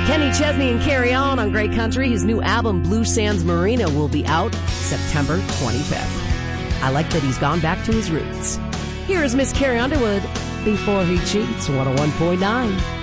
Kenny Chesney and Carry On Great Country. His new album, Blue Sands Marina, will be out September 25th. I like that he's gone back to his roots. Here is Miss Carrie Underwood, Before He Cheats, 101.9.